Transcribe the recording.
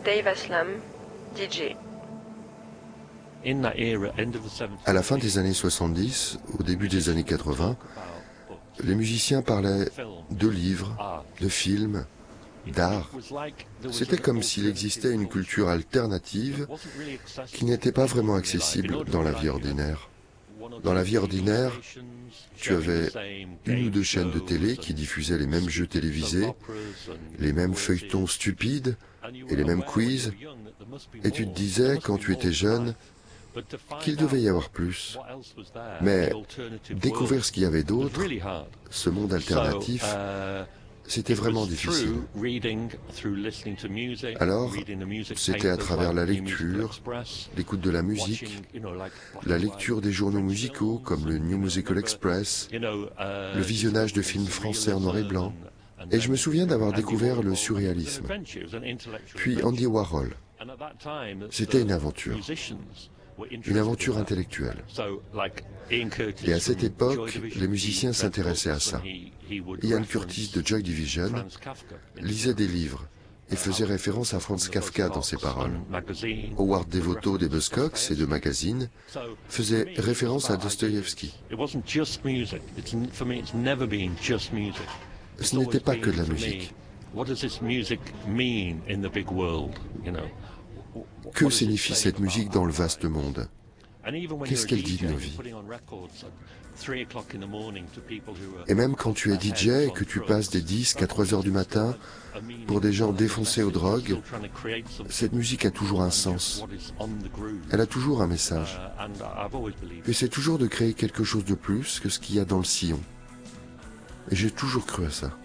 Dave Aslam, DJ. À la fin des années 70, au début des années 80, les musiciens parlaient de livres, de films, d'art. C'était comme s'il existait une culture alternative qui n'était pas vraiment accessible dans la vie ordinaire. Dans la vie ordinaire, tu avais une ou deux chaînes de télé qui diffusaient les mêmes jeux télévisés, les mêmes feuilletons stupides et les mêmes quiz, et tu te disais, quand tu étais jeune, qu'il devait y avoir plus. Mais découvrir ce qu'il y avait d'autre, ce monde alternatif, c'était vraiment difficile. Alors, c'était à travers la lecture, l'écoute de la musique, la lecture des journaux musicaux comme le New Musical Express, le visionnage de films français en noir et blanc. Et je me souviens d'avoir découvert le surréalisme, puis Andy Warhol. C'était une aventure intellectuelle. Et à cette époque, les musiciens s'intéressaient à ça. Ian Curtis de Joy Division lisait des livres et faisait référence à Franz Kafka dans ses paroles. Howard Devoto des Buzzcocks et de magazines faisait référence à Dostoïevski. Ce n'était pas que de la musique. Que signifie cette musique dans le vaste monde? Qu'est-ce qu'elle dit de nos vies? Et même quand tu es DJ et que tu passes des disques à 3 heures du matin pour des gens défoncés aux drogues, cette musique a toujours un sens. Elle a toujours un message. Et c'est toujours de créer quelque chose de plus que ce qu'il y a dans le sillon. Et j'ai toujours cru à ça.